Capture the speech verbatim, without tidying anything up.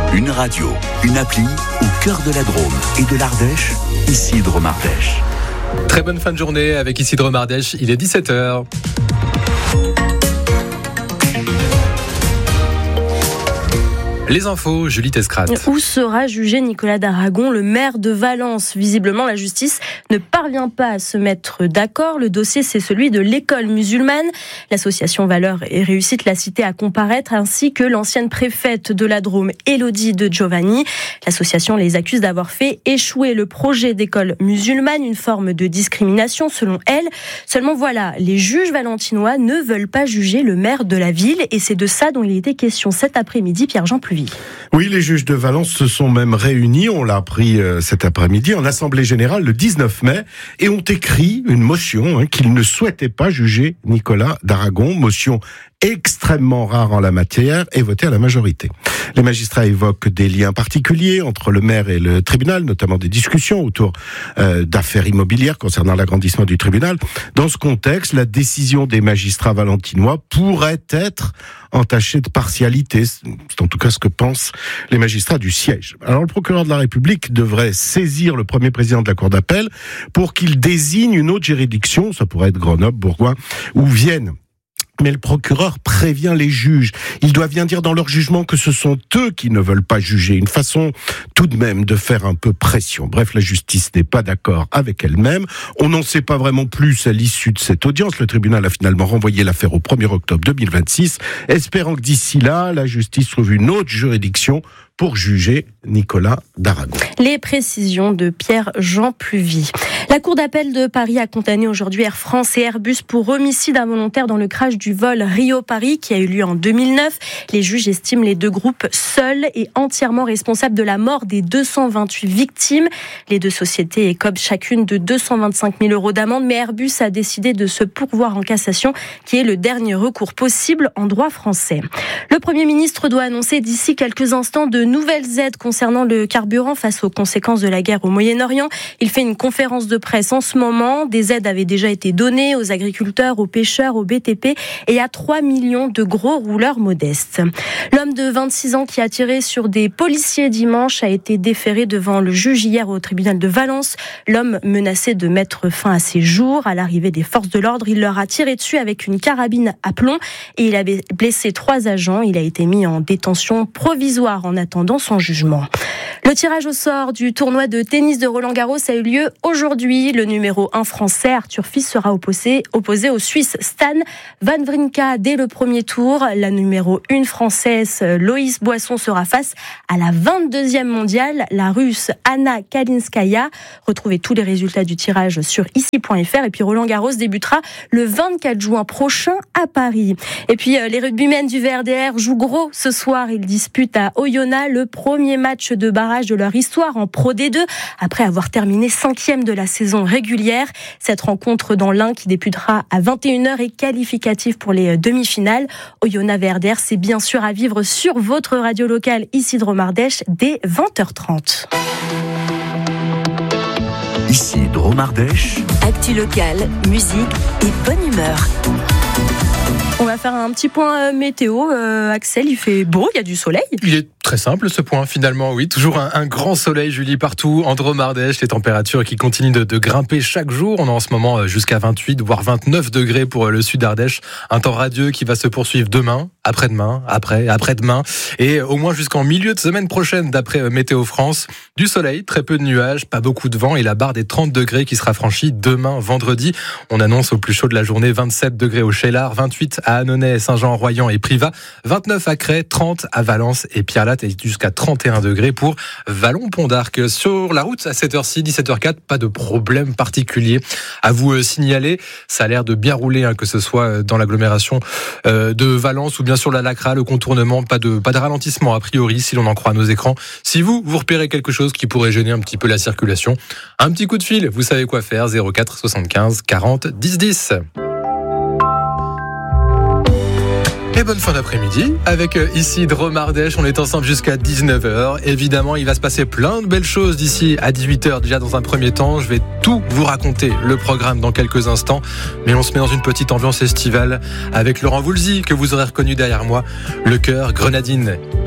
Une radio, une appli au cœur de la Drôme et de l'Ardèche, ici Drôme Ardèche. Très bonne fin de journée avec ici Drôme Ardèche, il est dix-sept heures. Les infos, Julie Tescrate. Où sera jugé Nicolas d'Aragon, le maire de Valence ? Visiblement, la justice ne parvient pas à se mettre d'accord. Le dossier, c'est celui de l'école musulmane. L'association Valeurs et Réussite l'a cité à comparaître, ainsi que l'ancienne préfète de la Drôme, Élodie de Giovanni. L'association les accuse d'avoir fait échouer le projet d'école musulmane, une forme de discrimination selon elle. Seulement voilà, les juges valentinois ne veulent pas juger le maire de la ville, et c'est de ça dont il était question cet après-midi. Pierre-Jean Pluvy. Oui, les juges de Valence se sont même réunis, on l'a appris euh, cet après-midi, en assemblée générale le dix-neuf mai, et ont écrit une motion hein, qu'ils ne souhaitaient pas juger Nicolas d'Aragon, motion extrêmement rare en la matière et votée à la majorité. Les magistrats évoquent des liens particuliers entre le maire et le tribunal, notamment des discussions autour euh, d'affaires immobilières concernant l'agrandissement du tribunal. Dans ce contexte, la décision des magistrats valentinois pourrait être entachée de partialité. C'est en tout cas ce que pensent les magistrats du siège. Alors le procureur de la République devrait saisir le premier président de la Cour d'appel pour qu'il désigne une autre juridiction, ça pourrait être Grenoble, Bourgoin ou Vienne. Mais le procureur prévient les juges. Ils doivent bien dire dans leur jugement que ce sont eux qui ne veulent pas juger. Une façon tout de même de faire un peu pression. Bref, la justice n'est pas d'accord avec elle-même. On n'en sait pas vraiment plus à l'issue de cette audience. Le tribunal a finalement renvoyé l'affaire au premier octobre deux mille vingt-six, espérant que d'ici là, la justice trouve une autre juridiction pour juger Nicolas d'Aragon. Les précisions de Pierre-Jean Pluvy. La Cour d'appel de Paris a condamné aujourd'hui Air France et Airbus pour homicide involontaire dans le crash du vol Rio-Paris qui a eu lieu en deux mille neuf. Les juges estiment les deux groupes seuls et entièrement responsables de la mort des deux cent vingt-huit victimes. Les deux sociétés écopent chacune de deux cent vingt-cinq mille euros d'amende, mais Airbus a décidé de se pourvoir en cassation, qui est le dernier recours possible en droit français. Le Premier ministre doit annoncer d'ici quelques instants de nouvelles aides concernant le carburant face aux conséquences de la guerre au Moyen-Orient. Il fait une conférence de presse en ce moment. Des aides avaient déjà été données aux agriculteurs, aux pêcheurs, aux B T P et à trois millions de gros rouleurs modestes. L'homme de vingt-six ans qui a tiré sur des policiers dimanche a été déféré devant le juge hier au tribunal de Valence. L'homme menaçait de mettre fin à ses jours. À l'arrivée des forces de l'ordre, il leur a tiré dessus avec une carabine à plomb et il avait blessé trois agents. Il a été mis en détention provisoire en attendant dans son jugement. Le tirage au sort du tournoi de tennis de Roland-Garros a eu lieu aujourd'hui. Le numéro un français, Arthur Fils, sera opposé, opposé au Suisse Stan Wawrinka dès le premier tour. La numéro un française, Loïs Boisson, sera face à la vingt-deuxième mondiale, la Russe Anna Kalinskaya. Retrouvez tous les résultats du tirage sur ici point f r. Et puis Roland-Garros débutera le vingt-quatre juin prochain à Paris. Et puis les rugbymen du V R D R jouent gros ce soir. Ils disputent à Oyonnax le premier match de barrage de leur histoire en Pro D deux, après avoir terminé cinquième de la saison régulière. Cette rencontre dans l'Ain qui débutera à vingt et une heures est qualificative pour les demi-finales. Oyonnax V R D R, c'est bien sûr à vivre sur votre radio locale ici Drôme Ardèche dès vingt heures trente. Ici Drôme Ardèche. Actu locale, musique et bonne humeur. On va faire un petit point météo. Euh, Axel, il fait beau, il y a du soleil. Il est très simple ce point finalement, oui. Toujours un, un grand soleil, Julie, partout en Drôme Ardèche. Les températures qui continuent de, de grimper chaque jour. On a en ce moment jusqu'à vingt-huit, voire vingt-neuf degrés pour le sud d'Ardèche. Un temps radieux qui va se poursuivre demain, après-demain, après, après-demain. Et au moins jusqu'en milieu de semaine prochaine, d'après Météo France. Du soleil, très peu de nuages, pas beaucoup de vent et la barre des trente degrés qui sera franchie demain, vendredi. On annonce au plus chaud de la journée vingt-sept degrés au Cheylard, vingt-huit à Annonay, Saint-Jean-Royan et Privas, vingt-neuf à Crest, trente à Valence et Pierrelatte et jusqu'à trente et un degrés pour Vallon-Pont d'Arc. Sur la route, à cette heure-ci, dix-sept heures quatre, pas de problème particulier à vous signaler. Ça a l'air de bien rouler, hein, que ce soit dans l'agglomération euh, de Valence ou bien sur la Lacra, le contournement, pas de, pas de ralentissement a priori, si l'on en croit nos écrans. Si vous, vous repérez quelque chose qui pourrait gêner un petit peu la circulation, un petit coup de fil, vous savez quoi faire, zéro quatre soixante-quinze quarante dix dix. Et bonne fin d'après-midi avec ici Drôme Ardèche. On est ensemble jusqu'à dix-neuf heures. Évidemment, il va se passer plein de belles choses d'ici à dix-huit heures. Déjà dans un premier temps, je vais tout vous raconter, le programme dans quelques instants. Mais on se met dans une petite ambiance estivale avec Laurent Voulzy, que vous aurez reconnu derrière moi. Le chœur Grenadine